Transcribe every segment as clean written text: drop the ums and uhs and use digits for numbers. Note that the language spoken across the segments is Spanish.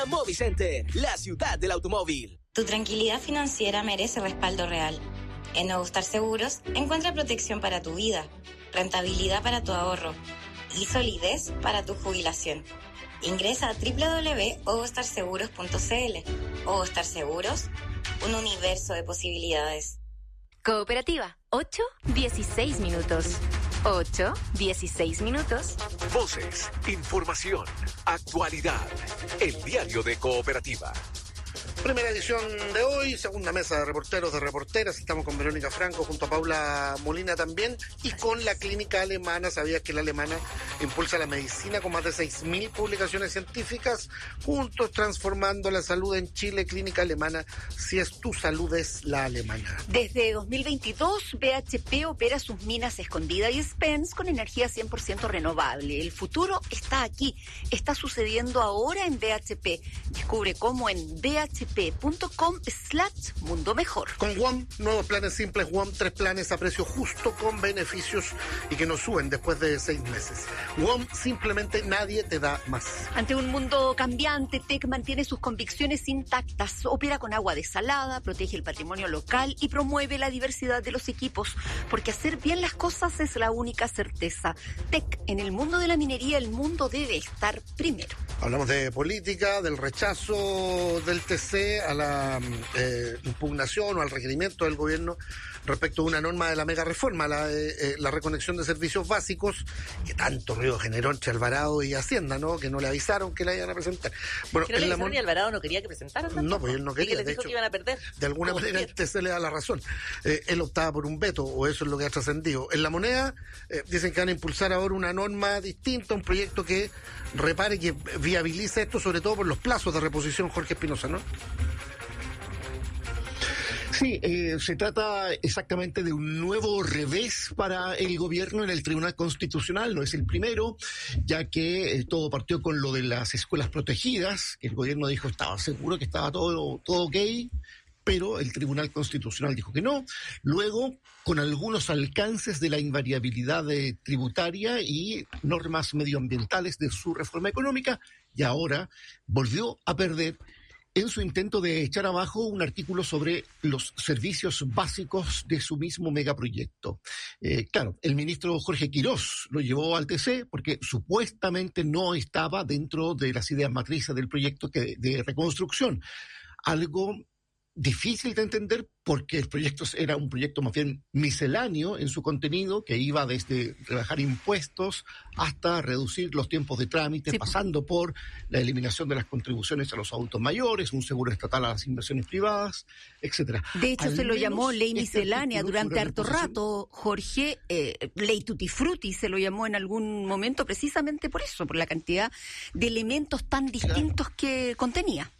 Movicenter, la ciudad del automóvil. Tu tranquilidad financiera merece respaldo real. En Nuevo Star Seguros encuentra protección para tu vida, rentabilidad para tu ahorro y solidez para tu jubilación. Ingresa a www.ovostarseguros.cl. Ovo Seguros, un universo de posibilidades. Cooperativa, 8-16 minutos. 8-16 minutos. Voces, información, actualidad. El diario de Cooperativa. Primera edición de hoy, segunda mesa de reporteros, de reporteras. Estamos con Verónica Franco, junto a Paula Molina también, y con la clínica alemana. ¿Sabías que la alemana impulsa la medicina con más de 6.000 publicaciones científicas? Juntos transformando la salud en Chile. Clínica alemana, si es tu salud, es la alemana. Desde 2022, BHP opera sus minas Escondida y Spence con energía 100% renovable. El futuro está aquí, está sucediendo ahora en BHP. Descubre cómo en bhp.com/mundo mejor. Con WOM, nuevos planes simples WOM, 3 planes a precio justo con beneficios y que no suben después de 6 meses. WOM, simplemente nadie te da más. Ante un mundo cambiante, TEC mantiene sus convicciones intactas, opera con agua desalada, protege el patrimonio local y promueve la diversidad de los equipos, porque hacer bien las cosas es la única certeza. TEC, en el mundo de la minería, el mundo debe estar primero. Hablamos de política, del rechazo del TC a la impugnación o al requerimiento del gobierno respecto a una norma de la mega reforma, la reconexión de servicios básicos, que tanto ruido generó entre Alvarado y Hacienda, ¿no? Que no le avisaron que la iban a presentar. Bueno, ¿que no le avisaron y Alvarado no quería que presentaran tampoco? No, pues él no quería. Y que les dijo que iban a perder. De alguna manera el TC le da la razón. Él optaba por un veto, o eso es lo que ha trascendido. En La Moneda dicen que van a impulsar ahora una norma distinta, un proyecto que repare, que viabilice esto, sobre todo por los plazos de reposición, Jorge Espinosa, ¿no? Sí, se trata exactamente de un nuevo revés para el gobierno en el Tribunal Constitucional. No es el primero, ya que todo partió con lo de las escuelas protegidas, que el gobierno dijo estaba seguro que estaba todo ok, pero el Tribunal Constitucional dijo que no. Luego, con algunos alcances de la invariabilidad tributaria y normas medioambientales de su reforma económica, y ahora volvió a perder en su intento de echar abajo un artículo sobre los servicios básicos de su mismo megaproyecto. Claro, el ministro Jorge Quirós lo llevó al TC porque supuestamente no estaba dentro de las ideas matrices del proyecto de reconstrucción. Algo difícil de entender porque el proyecto era un proyecto más bien misceláneo en su contenido, que iba desde rebajar impuestos hasta reducir los tiempos de trámite, sí, pasando por la eliminación de las contribuciones a los adultos mayores, un seguro estatal a las inversiones privadas, etcétera. De hecho, se lo llamó ley miscelánea durante harto rato, Jorge, ley tutti frutti se lo llamó en algún momento precisamente por eso, por la cantidad de elementos tan distintos que contenía.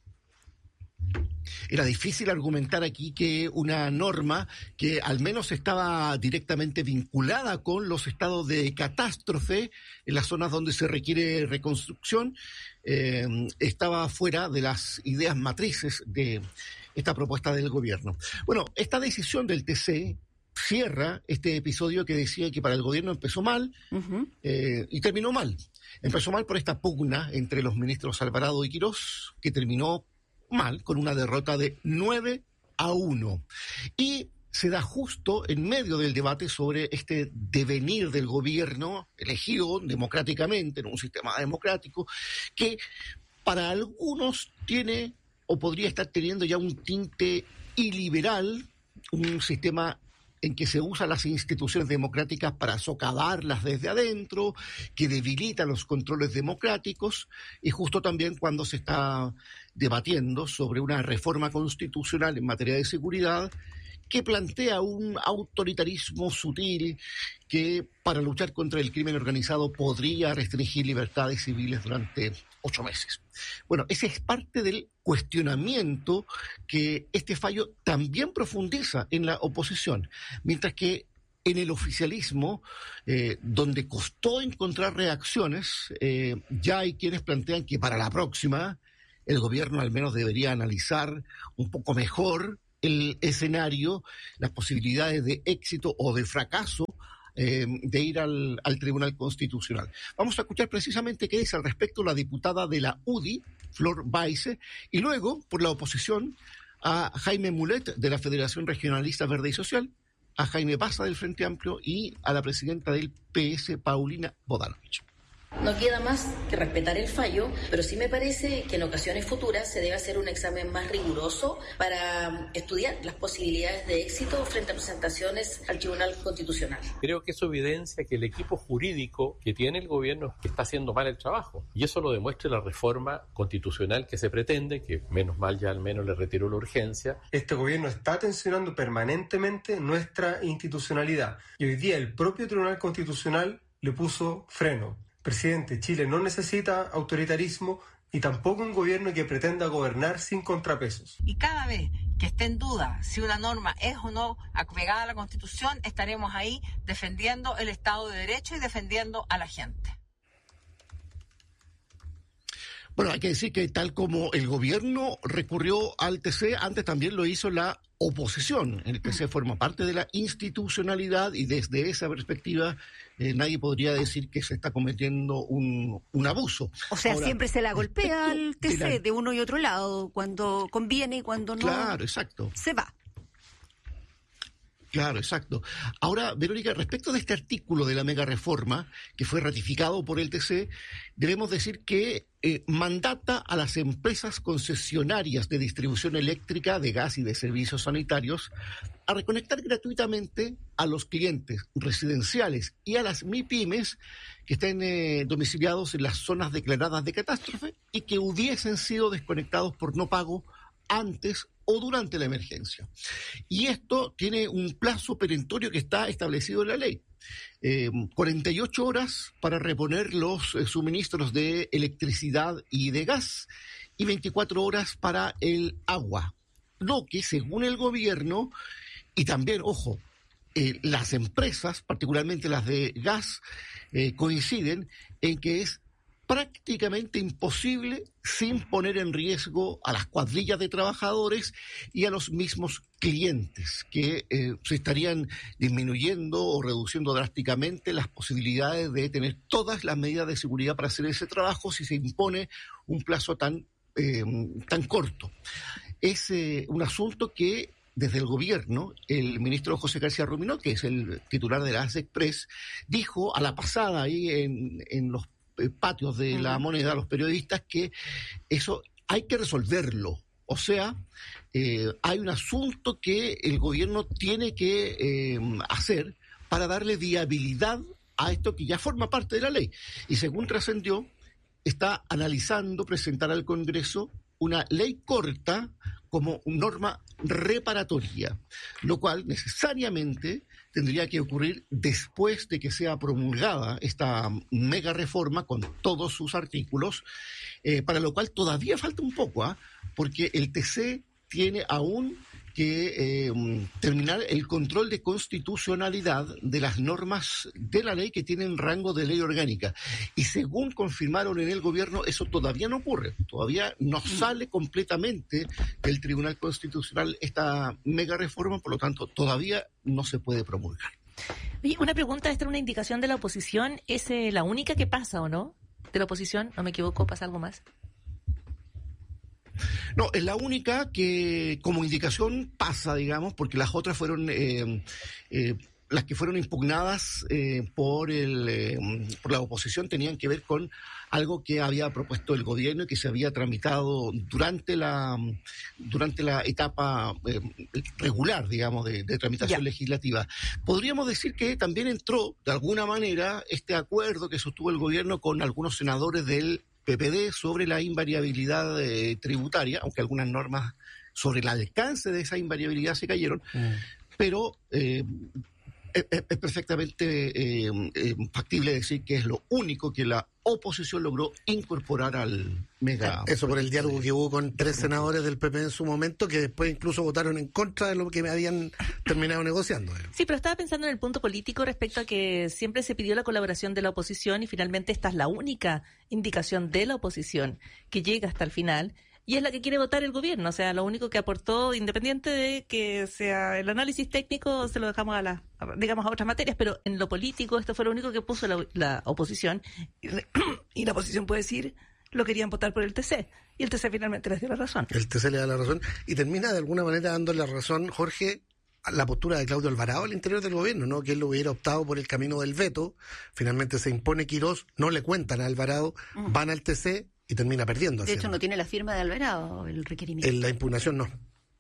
Era difícil argumentar aquí que una norma que al menos estaba directamente vinculada con los estados de catástrofe en las zonas donde se requiere reconstrucción estaba fuera de las ideas matrices de esta propuesta del gobierno. Bueno, esta decisión del TC cierra este episodio que decía que para el gobierno empezó mal y terminó mal. Empezó mal por esta pugna entre los ministros Alvarado y Quirós, que terminó mal, con una derrota de 9-1. Y se da justo en medio del debate sobre este devenir del gobierno elegido democráticamente, en un sistema democrático, que para algunos tiene o podría estar teniendo ya un tinte iliberal, un sistema en que se usan las instituciones democráticas para socavarlas desde adentro, que debilita los controles democráticos, y justo también cuando se está debatiendo sobre una reforma constitucional en materia de seguridad que plantea un autoritarismo sutil que para luchar contra el crimen organizado podría restringir libertades civiles durante 8 meses. Bueno, ese es parte del cuestionamiento que este fallo también profundiza en la oposición, mientras que en el oficialismo, donde costó encontrar reacciones, ya hay quienes plantean que para la próxima el gobierno al menos debería analizar un poco mejor el escenario, las posibilidades de éxito o de fracaso de ir al Tribunal Constitucional. Vamos a escuchar precisamente qué dice al respecto la diputada de la UDI, Flor Baise, y luego, por la oposición, a Jaime Mulet, de la Federación Regionalista Verde y Social, a Jaime Baza, del Frente Amplio, y a la presidenta del PS, Paulina Bodanovich. No queda más que respetar el fallo, pero sí me parece que en ocasiones futuras se debe hacer un examen más riguroso para estudiar las posibilidades de éxito frente a presentaciones al Tribunal Constitucional. Creo que eso evidencia que el equipo jurídico que tiene el gobierno está haciendo mal el trabajo. Y eso lo demuestra la reforma constitucional que se pretende, que menos mal ya al menos le retiró la urgencia. Este gobierno está tensionando permanentemente nuestra institucionalidad. Y hoy día el propio Tribunal Constitucional le puso freno. Presidente, Chile no necesita autoritarismo y tampoco un gobierno que pretenda gobernar sin contrapesos. Y cada vez que esté en duda si una norma es o no apegada a la Constitución, estaremos ahí defendiendo el Estado de Derecho y defendiendo a la gente. Bueno, hay que decir que tal como el gobierno recurrió al TC, antes también lo hizo la oposición. El TC forma parte de la institucionalidad y desde esa perspectiva nadie podría decir que se está cometiendo un abuso. O sea, ahora, siempre se la golpea al TC de uno y otro lado, cuando conviene y cuando no. Claro, exacto. Se va. Claro, exacto. Ahora, Verónica, respecto de este artículo de la mega reforma que fue ratificado por el TC, debemos decir que mandata a las empresas concesionarias de distribución eléctrica, de gas y de servicios sanitarios a reconectar gratuitamente a los clientes residenciales y a las MIPYMES que estén domiciliados en las zonas declaradas de catástrofe y que hubiesen sido desconectados por no pago antes o durante la emergencia. Y esto tiene un plazo perentorio que está establecido en la ley. 48 horas para reponer los suministros de electricidad y de gas y 24 horas para el agua. Lo que, según el gobierno, y también, ojo, las empresas, particularmente las de gas, coinciden en que es prácticamente imposible sin poner en riesgo a las cuadrillas de trabajadores y a los mismos clientes, que se estarían disminuyendo o reduciendo drásticamente las posibilidades de tener todas las medidas de seguridad para hacer ese trabajo si se impone un plazo tan corto. Es un asunto que desde el gobierno, el ministro José García Ruminó, que es el titular de la ASECPRES, dijo a la pasada ahí en los patios de la Moneda a los periodistas que eso hay que resolverlo. O sea, hay un asunto que el gobierno tiene que hacer para darle viabilidad a esto que ya forma parte de la ley. Y según trascendió, está analizando presentar al Congreso una ley corta como norma reparatoria, lo cual necesariamente tendría que ocurrir después de que sea promulgada esta mega reforma con todos sus artículos, para lo cual todavía falta un poco, porque el TC tiene aún que terminar el control de constitucionalidad de las normas de la ley que tienen rango de ley orgánica. Y según confirmaron en el gobierno, eso todavía no ocurre. Todavía no sale completamente del Tribunal Constitucional esta mega reforma, por lo tanto, todavía no se puede promulgar. Oye, una pregunta, esta es una indicación de la oposición. ¿Es la única que pasa o no? ¿De la oposición? ¿No me equivoco? ¿Pasa algo más? No, es la única que como indicación pasa, digamos, porque las otras fueron las que fueron impugnadas por la oposición tenían que ver con algo que había propuesto el gobierno y que se había tramitado durante la etapa regular, digamos, de tramitación legislativa. Podríamos decir que también entró, de alguna manera, este acuerdo que sostuvo el gobierno con algunos senadores del PPD sobre la invariabilidad tributaria, aunque algunas normas sobre el alcance de esa invariabilidad se cayeron, pero es perfectamente factible decir que es lo único que la oposición logró incorporar al mega. Eso por el diálogo que hubo con 3 senadores del PP en su momento, que después incluso votaron en contra de lo que me habían terminado negociando. Sí, pero estaba pensando en el punto político respecto a que siempre se pidió la colaboración de la oposición y finalmente esta es la única indicación de la oposición que llega hasta el final. y es la que quiere votar el gobierno. O sea, lo único que aportó, independiente de que sea el análisis técnico, se lo dejamos a otras materias, pero en lo político esto fue lo único que puso la oposición, y la oposición puede decir, lo querían votar por el TC, y el TC finalmente les dio la razón. El TC le da la razón, y termina de alguna manera dándole la razón, Jorge, a la postura de Claudio Alvarado al interior del gobierno, ¿no? Que él hubiera optado por el camino del veto, finalmente se impone Quirós, no le cuentan a Alvarado, van al TC y termina perdiendo. De hecho, no tiene la firma de Alvarado el requerimiento. En la impugnación no.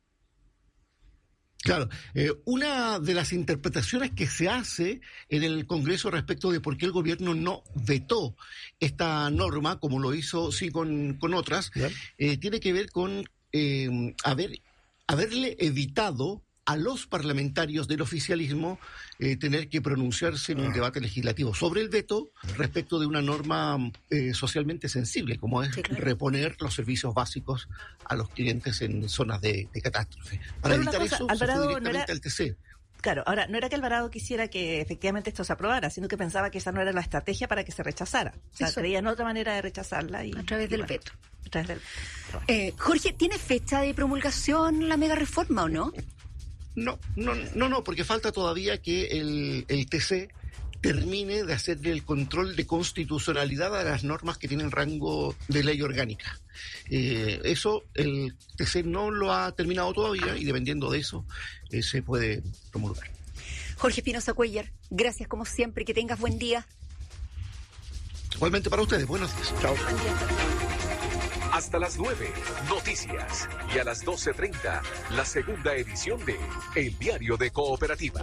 Claro, una de las interpretaciones que se hace en el Congreso respecto de por qué el gobierno no vetó esta norma, como lo hizo sí con otras, tiene que ver con haberle evitado a los parlamentarios del oficialismo tener que pronunciarse en un debate legislativo sobre el veto respecto de una norma socialmente sensible, como es reponer los servicios básicos a los clientes en zonas de catástrofe. Para evitar eso, Alvarado, se fue directamente al TC. Claro, ahora, no era que Alvarado quisiera que efectivamente esto se aprobara, sino que pensaba que esa no era la estrategia para que se rechazara. O sea, creían otra manera de rechazarla. A través del veto. Jorge, ¿tiene fecha de promulgación la mega reforma o no? No, porque falta todavía que el TC termine de hacerle el control de constitucionalidad a las normas que tienen rango de ley orgánica. Eso el TC no lo ha terminado todavía y dependiendo de eso se puede promulgar. Jorge Espinosa Cuéllar, gracias como siempre, que tengas buen día. Igualmente para ustedes, buenos días. Chao. Hasta las 9, noticias. Y a las 12:30, la segunda edición de El Diario de Cooperativa.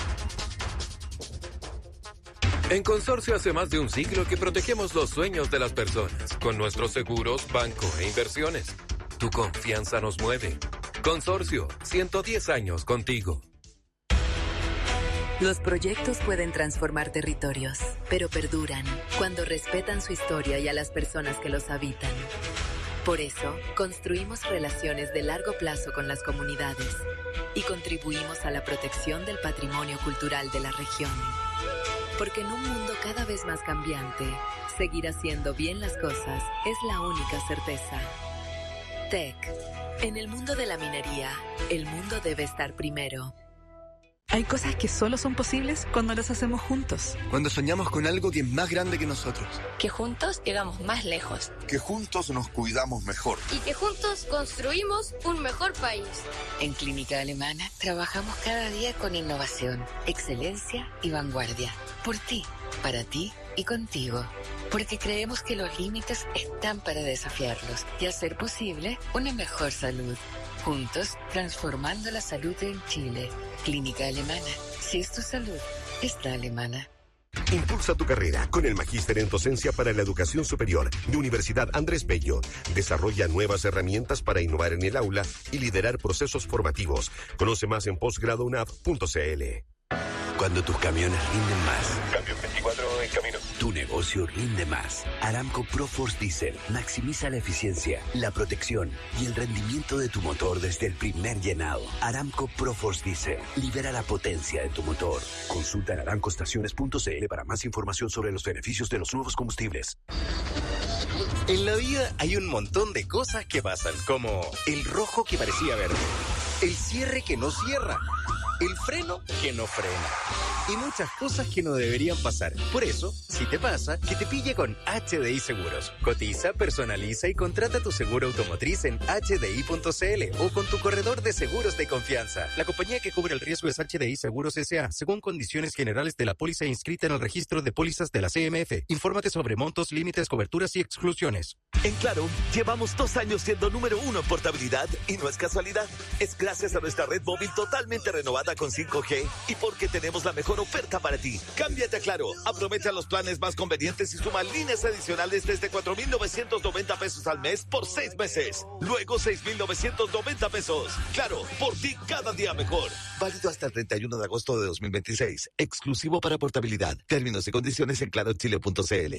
En Consorcio hace más de un siglo que protegemos los sueños de las personas con nuestros seguros, banco e inversiones. Tu confianza nos mueve. Consorcio, 110 años contigo. Los proyectos pueden transformar territorios, pero perduran cuando respetan su historia y a las personas que los habitan. Por eso, construimos relaciones de largo plazo con las comunidades y contribuimos a la protección del patrimonio cultural de la región. Porque en un mundo cada vez más cambiante, seguir haciendo bien las cosas es la única certeza. TEC. En el mundo de la minería, el mundo debe estar primero. Hay cosas que solo son posibles cuando las hacemos juntos. Cuando soñamos con algo que es más grande que nosotros. Que juntos llegamos más lejos. Que juntos nos cuidamos mejor. Y que juntos construimos un mejor país. En Clínica Alemana trabajamos cada día con innovación, excelencia y vanguardia. Por ti, para ti y contigo. Porque creemos que los límites están para desafiarlos y hacer posible una mejor salud. Juntos, transformando la salud en Chile. Clínica Alemana. Si es tu salud, es la alemana. Impulsa tu carrera con el Magíster en Docencia para la Educación Superior de Universidad Andrés Bello. Desarrolla nuevas herramientas para innovar en el aula y liderar procesos formativos. Conoce más en posgradounap.cl. Cuando tus camiones rinden más. Camión 24 en camino. Tu negocio rinde más. Aramco ProForce Diesel maximiza la eficiencia, la protección y el rendimiento de tu motor desde el primer llenado. Aramco ProForce Diesel libera la potencia de tu motor. Consulta en aramcoestaciones.cl para más información sobre los beneficios de los nuevos combustibles. En la vida hay un montón de cosas que pasan, como el rojo que parecía verde, el cierre que no cierra, el freno que no frena y muchas cosas que no deberían pasar. Por eso, si te pasa, que te pille con HDI Seguros. Cotiza, personaliza y contrata tu seguro automotriz en hdi.cl o con tu corredor de seguros de confianza. La compañía que cubre el riesgo es HDI Seguros S.A., según condiciones generales de la póliza inscrita en el registro de pólizas de la CMF. Infórmate sobre montos, límites, coberturas y exclusiones. En Claro, llevamos 2 años siendo número 1 en portabilidad y no es casualidad. Es gracias a nuestra red móvil totalmente renovada con 5G y porque tenemos la mejor oferta para ti. Cámbiate a Claro, aprovecha los planes más convenientes y suma líneas adicionales desde 4,990 pesos al mes por 6 meses. Luego 6,990 pesos. Claro, por ti cada día mejor. Válido hasta el 31 de agosto de 2026. Exclusivo para portabilidad. Términos y condiciones en clarochile.cl.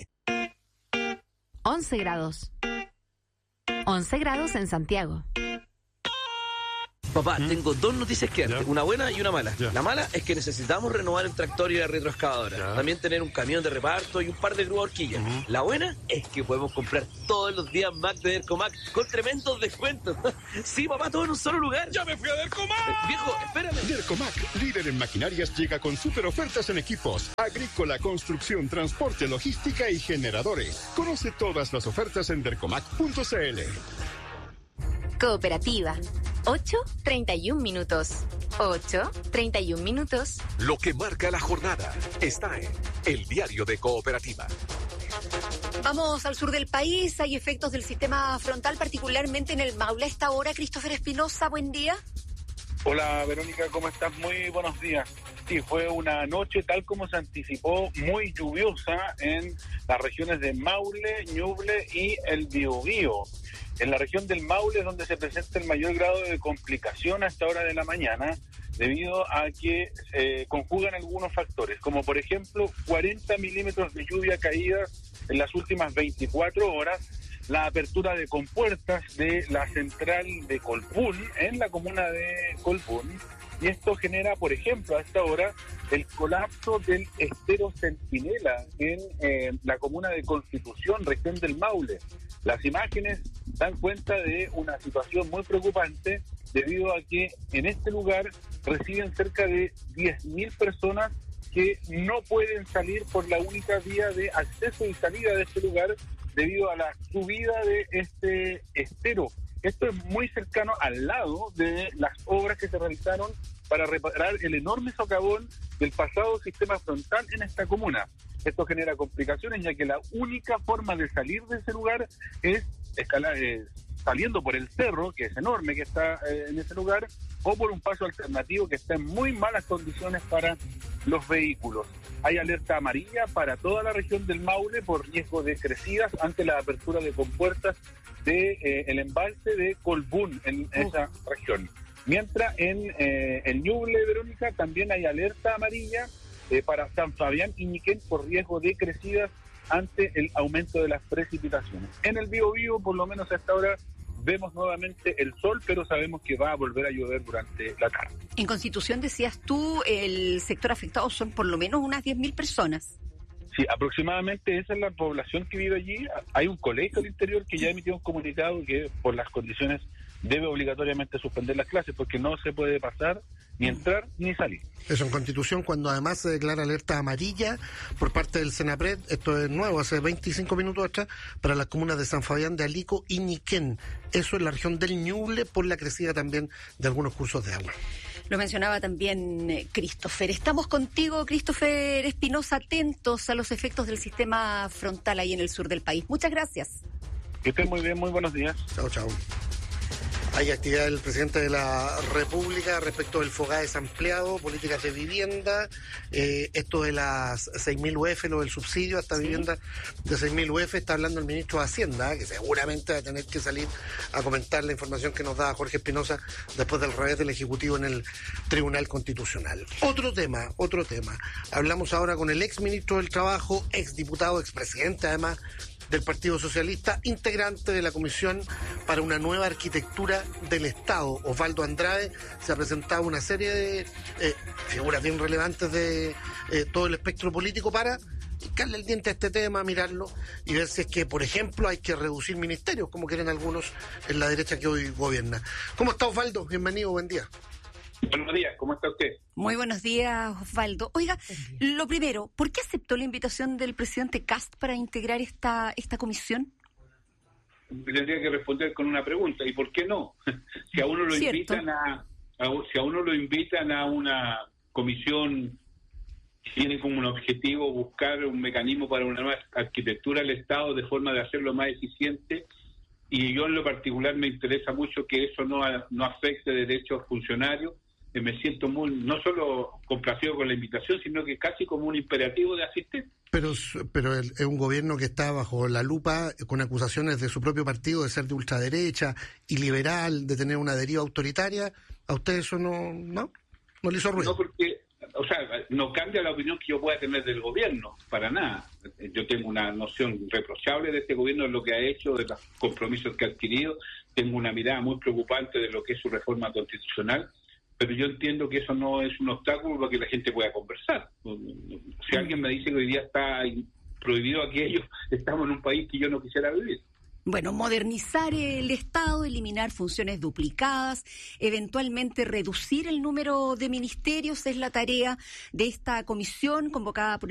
11 grados. 11 grados en Santiago. Papá, tengo dos noticias que darte, una buena y una mala. La mala es que necesitamos renovar el tractor y la retroexcavadora. También tener un camión de reparto y un par de grúas horquillas. La buena es que podemos comprar todos los días Mac de Dercomac con tremendos descuentos. Sí, papá, todo en un solo lugar. ¡Ya me fui a Dercomac! Viejo, espérame. Dercomac, líder en maquinarias, llega con super ofertas en equipos agrícola, construcción, transporte, logística y generadores. Conoce todas las ofertas en dercomac.cl. Cooperativa. 8:31 minutos. 8:31 minutos. Lo que marca la jornada está en el diario de Cooperativa. Vamos al sur del país. Hay efectos del sistema frontal, particularmente en el Maule. A esta hora, Christopher Espinosa, buen día. Hola, Verónica, ¿cómo estás? Muy buenos días. Sí, fue una noche, tal como se anticipó, muy lluviosa en las regiones de Maule, Ñuble y el Biobío. En la región del Maule es donde se presenta el mayor grado de complicación a esta hora de la mañana, debido a que conjugan algunos factores, como por ejemplo 40 milímetros de lluvia caídas en las últimas 24 horas, la apertura de compuertas de la central de Colbún, en la comuna de Colbún, y esto genera, por ejemplo, a esta hora, el colapso del estero Centinela en la comuna de Constitución, región del Maule. Las imágenes dan cuenta de una situación muy preocupante debido a que en este lugar residen cerca de 10.000 personas que no pueden salir por la única vía de acceso y salida de este lugar debido a la subida de este estero. Esto es muy cercano al lado de las obras que se realizaron para reparar el enorme socavón del pasado sistema frontal en esta comuna. Esto genera complicaciones, ya que la única forma de salir de ese lugar es saliendo por el cerro, que es enorme, que está en ese lugar, o por un paso alternativo que está en muy malas condiciones para los vehículos. Hay alerta amarilla para toda la región del Maule por riesgo de crecidas ante la apertura de compuertas de el embalse de Colbún en esa región. Mientras en el Ñuble, Verónica, también hay alerta amarilla para San Fabián y Ñiquén por riesgo de crecidas ante el aumento de las precipitaciones. En el Biobío, por lo menos a esta hora, vemos nuevamente el sol, pero sabemos que va a volver a llover durante la tarde. En Constitución, decías tú, el sector afectado son por lo menos unas 10.000 personas. Sí, aproximadamente esa es la población que vive allí. Hay un colegio al interior que ya emitió un comunicado que por las condiciones debe obligatoriamente suspender las clases porque no se puede pasar ni entrar ni salir. Eso en Constitución, cuando además se declara alerta amarilla por parte del Senapred, esto es nuevo, hace 25 minutos atrás, para las comunas de San Fabián de Alico y Ñiquén. Eso en la región del Ñuble por la crecida también de algunos cursos de agua. Lo mencionaba también Christopher. Estamos contigo, Christopher Espinosa, atentos a los efectos del sistema frontal ahí en el sur del país. Muchas gracias. Que estén muy bien, muy buenos días. Chao, chao. Hay actividad del presidente de la República respecto del FOGAES ampliado, políticas de vivienda, esto de las 6.000 UF, lo del subsidio a esta vivienda de 6.000 UF, está hablando el ministro de Hacienda, que seguramente va a tener que salir a comentar la información que nos da Jorge Espinosa después del revés del Ejecutivo en el Tribunal Constitucional. Otro tema. Hablamos ahora con el exministro del Trabajo, exdiputado, expresidente además del Partido Socialista, integrante de la Comisión para una Nueva Arquitectura del Estado. Osvaldo Andrade se ha presentado una serie de figuras bien relevantes de todo el espectro político para picarle el diente a este tema, mirarlo y ver si es que, por ejemplo, hay que reducir ministerios, como quieren algunos en la derecha que hoy gobierna. ¿Cómo está, Osvaldo? Bienvenido, buen día. Buenos días, ¿cómo está usted? Muy buenos días, Osvaldo. Oiga, lo primero, ¿por qué aceptó la invitación del presidente Kast para integrar esta comisión? Tendría que responder con una pregunta, ¿y por qué no? Si a uno lo invitan a una comisión, tiene como un objetivo buscar un mecanismo para una nueva arquitectura del Estado de forma de hacerlo más eficiente, y yo en lo particular me interesa mucho que eso no afecte derechos funcionarios. Me siento muy, no solo complacido con la invitación, sino que casi como un imperativo de asistir. Pero es un gobierno que está bajo la lupa con acusaciones de su propio partido de ser de ultraderecha y liberal, de tener una deriva autoritaria. ¿A usted eso no le hizo ruido? No, porque o sea, no cambia la opinión que yo pueda tener del gobierno, para nada. Yo tengo una noción reprochable de este gobierno, de lo que ha hecho, de los compromisos que ha adquirido. Tengo una mirada muy preocupante de lo que es su reforma constitucional, pero yo entiendo que eso no es un obstáculo para que la gente pueda conversar. Si alguien me dice que hoy día está prohibido aquello, estamos en un país que yo no quisiera vivir. Bueno, modernizar el Estado, eliminar funciones duplicadas, eventualmente reducir el número de ministerios es la tarea de esta comisión convocada por